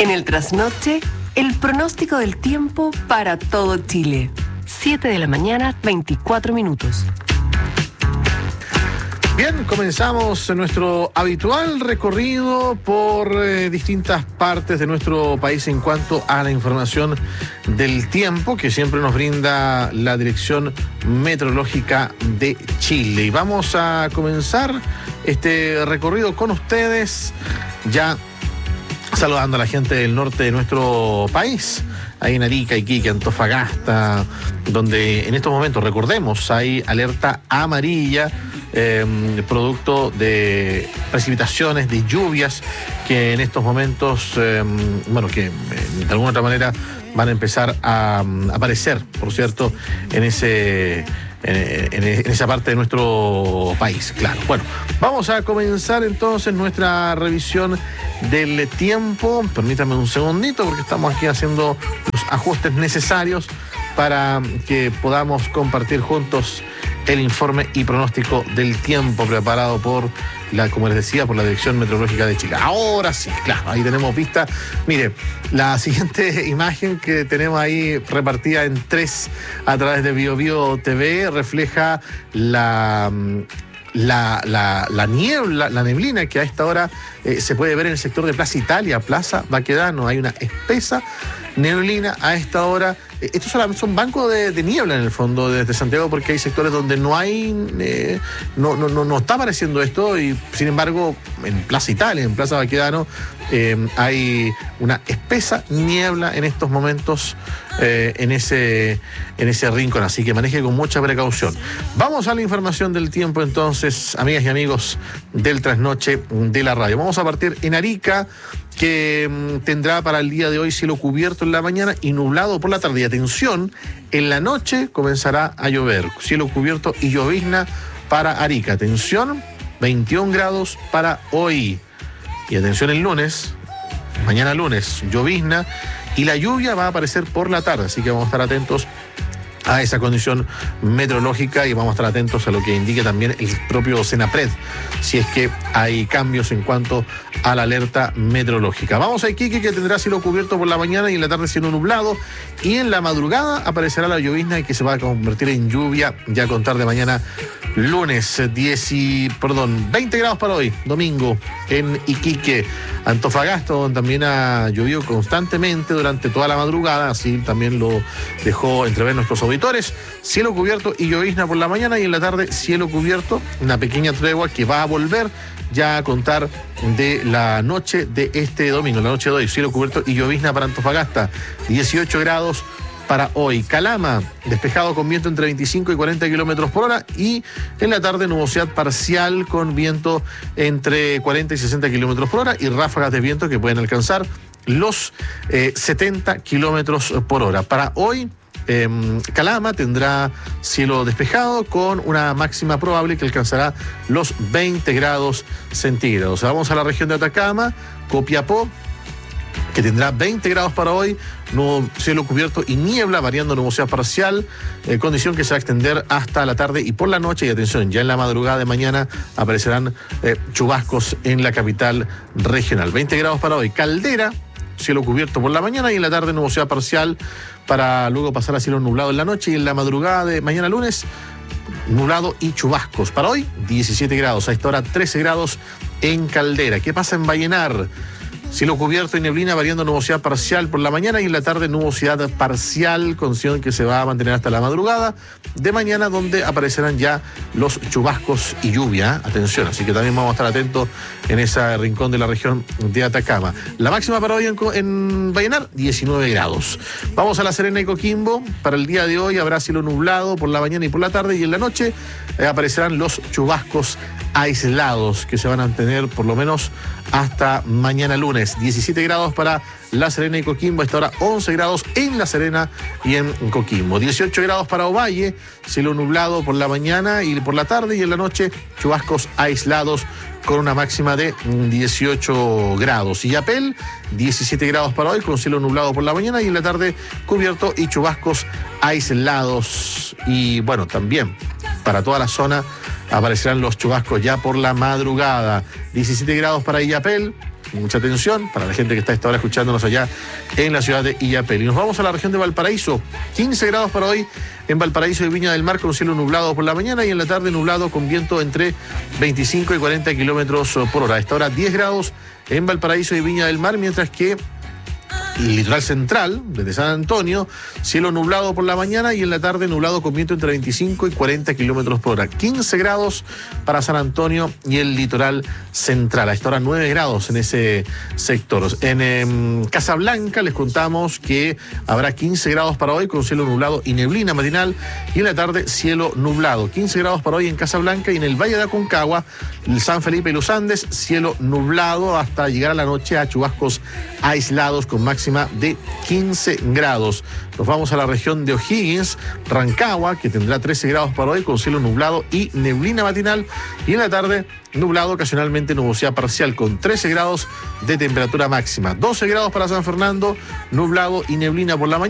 En el trasnoche, el pronóstico del tiempo para todo Chile. 7 de la mañana, 24 minutos. Bien, comenzamos nuestro habitual recorrido por distintas partes de nuestro país en cuanto a la información del tiempo que siempre nos brinda la Dirección Meteorológica de Chile. Y vamos a comenzar este recorrido con ustedes ya saludando a la gente del norte de nuestro país, ahí en Arica, Iquique, Antofagasta, donde en estos momentos, recordemos, hay alerta amarilla, producto de precipitaciones, de lluvias, que en estos momentos, que de alguna otra manera van a empezar a aparecer, por cierto, en esa parte de nuestro país, claro. Bueno, vamos a comenzar entonces nuestra revisión del tiempo. Permítanme un segundito porque estamos aquí haciendo los ajustes necesarios para que podamos compartir juntos el informe y pronóstico del tiempo preparado por como les decía, por la Dirección Meteorológica de Chile. Ahora sí, claro, ahí tenemos vista. Mire, la siguiente imagen que tenemos ahí repartida en 3 a través de BioBio TV refleja la niebla, la neblina que a esta hora se puede ver en el sector de Plaza Italia, Plaza Baquedano. Hay una espesa neblina a esta hora. Estos son bancos de niebla en el fondo desde Santiago, porque hay sectores donde no hay, no está apareciendo esto, y sin embargo en Plaza Italia, en Plaza Baquedano, hay una espesa niebla en estos momentos en ese rincón, así que maneje con mucha precaución. Vamos a la información del tiempo entonces, amigas y amigos del trasnoche de la radio. Vamos a partir en Arica, que tendrá para el día de hoy cielo cubierto en la mañana y nublado por la tarde. Y atención, en la noche comenzará a llover, cielo cubierto y llovizna para Arica. Atención, 21 grados para hoy. Y atención el lunes, mañana lunes, llovizna, y la lluvia va a aparecer por la tarde, así que vamos a estar atentos a esa condición meteorológica y vamos a estar atentos a lo que indique también el propio Senapred, si es que hay cambios en cuanto a la alerta meteorológica. Vamos a Iquique, que tendrá cielo cubierto por la mañana y en la tarde cielo nublado, y en la madrugada aparecerá la llovizna, y que se va a convertir en lluvia ya a contar de mañana lunes. 20 grados para hoy, domingo, en Iquique. Antofagasta, donde también ha llovido constantemente durante toda la madrugada, así también lo dejó entrever nuestros auditores. Cielo cubierto y llovizna por la mañana, y en la tarde cielo cubierto, una pequeña tregua que va a volver ya a contar de la noche de este domingo, la noche de hoy. Cielo cubierto y llovizna para Antofagasta, 18 grados para hoy. Calama, despejado con viento entre 25 y 40 kilómetros por hora, y en la tarde nubosidad parcial con viento entre 40 y 60 kilómetros por hora y ráfagas de viento que pueden alcanzar los 70 kilómetros por hora. Para hoy, Calama tendrá cielo despejado con una máxima probable que alcanzará los 20 grados centígrados. Vamos a la región de Atacama, Copiapó, que tendrá 20 grados para hoy, cielo cubierto y niebla, variando nubosidad parcial, condición que se va a extender hasta la tarde y por la noche. Y atención, ya en la madrugada de mañana aparecerán chubascos en la capital regional. 20 grados para hoy. Caldera, cielo cubierto por la mañana y en la tarde nubosidad parcial, para luego pasar a cielo nublado en la noche, y en la madrugada de mañana lunes, nublado y chubascos. Para hoy, 17 grados. A esta hora, 13 grados en Caldera. ¿Qué pasa en Vallenar? Cielo cubierto y neblina, variando nubosidad parcial por la mañana, y en la tarde nubosidad parcial, condición que se va a mantener hasta la madrugada de mañana, donde aparecerán ya los chubascos y lluvia. Atención, así que también vamos a estar atentos en ese rincón de la región de Atacama. La máxima para hoy en Vallenar, 19 grados. Vamos a La Serena y Coquimbo. Para el día de hoy habrá cielo nublado por la mañana y por la tarde, y en la noche aparecerán los chubascos aislados que se van a mantener por lo menos hasta mañana lunes. 17 grados para La Serena y Coquimbo, a esta hora 11 grados en La Serena y en Coquimbo. 18 grados para Ovalle, cielo nublado por la mañana y por la tarde, y en la noche chubascos aislados con una máxima de 18 grados. Illapel, 17 grados para hoy, con cielo nublado por la mañana y en la tarde cubierto y chubascos aislados. Y bueno, también para toda la zona aparecerán los chubascos ya por la madrugada. 17 grados para Illapel, mucha atención para la gente que está a esta hora escuchándonos allá en la ciudad de Illapel. Y nos vamos a la región de Valparaíso. 15 grados para hoy en Valparaíso y Viña del Mar, con cielo nublado por la mañana y en la tarde nublado con viento entre 25 y 40 kilómetros por hora. A esta hora 10 grados en Valparaíso y Viña del Mar, mientras que el litoral central, desde San Antonio, cielo nublado por la mañana y en la tarde nublado con viento entre 25 y 40 kilómetros por hora. 15 grados para San Antonio y el litoral central. A esta hora 9 grados en ese sector. En Casablanca les contamos que habrá 15 grados para hoy con cielo nublado y neblina matinal y en la tarde cielo nublado. 15 grados para hoy en Casablanca y en el Valle de Aconcagua, San Felipe y los Andes, cielo nublado hasta llegar a la noche a chubascos aislados con máxima de 15 grados. Nos vamos a la región de O'Higgins, Rancagua, que tendrá 13 grados para hoy con cielo nublado y neblina matinal y en la tarde nublado, ocasionalmente nubosidad parcial con 13 grados de temperatura máxima. 12 grados para San Fernando, nublado y neblina por la mañana.